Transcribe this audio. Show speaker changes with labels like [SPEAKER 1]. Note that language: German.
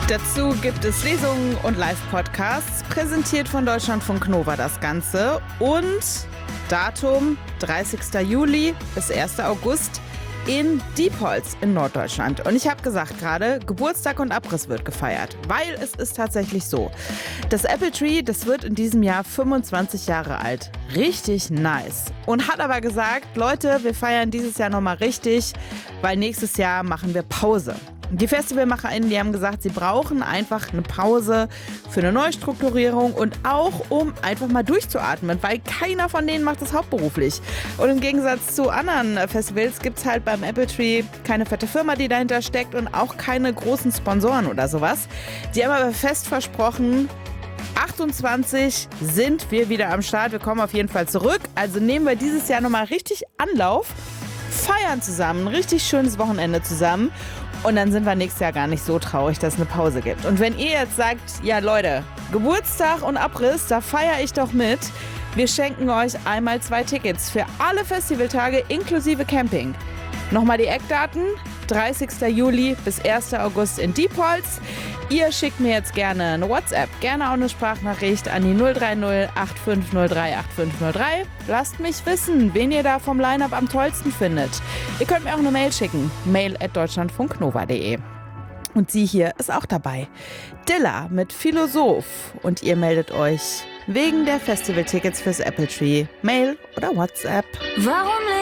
[SPEAKER 1] Dazu gibt es Lesungen und Live-Podcasts, präsentiert von Deutschlandfunk Nova das Ganze. Und Datum 30. Juli bis 1. August in Diepholz in Norddeutschland. Und ich habe gesagt gerade, Geburtstag und Abriss wird gefeiert, weil es ist tatsächlich so. Das Apple Tree, das wird in diesem Jahr 25 Jahre alt. Richtig nice. Und hat aber gesagt, Leute, wir feiern dieses Jahr nochmal richtig, weil nächstes Jahr machen wir Pause. Die FestivalmacherInnen, die haben gesagt, sie brauchen einfach eine Pause für eine Neustrukturierung und auch, um einfach mal durchzuatmen, weil keiner von denen macht das hauptberuflich. Und im Gegensatz zu anderen Festivals gibt es halt beim Apple Tree keine fette Firma, die dahinter steckt und auch keine großen Sponsoren oder sowas. Die haben aber fest versprochen, 28 sind wir wieder am Start. Wir kommen auf jeden Fall zurück. Also nehmen wir dieses Jahr nochmal richtig Anlauf, feiern zusammen, ein richtig schönes Wochenende zusammen. Und dann sind wir nächstes Jahr gar nicht so traurig, dass es eine Pause gibt. Und wenn ihr jetzt sagt, ja Leute, Geburtstag und Abriss, da feiere ich doch mit. Wir schenken euch einmal 2 Tickets für alle Festivaltage inklusive Camping. Nochmal die Eckdaten, 30. Juli bis 1. August in Diepholz. Ihr schickt mir jetzt gerne eine WhatsApp, gerne auch eine Sprachnachricht an die 030 8503 8503. Lasst mich wissen, wen ihr da vom Line-Up am tollsten findet. Ihr könnt mir auch eine Mail schicken, mail@deutschlandfunknova.de. Und sie hier ist auch dabei, Dilla mit Philosoph. Und ihr meldet euch wegen der Festivaltickets fürs Apple Tree, Mail oder WhatsApp.
[SPEAKER 2] Warum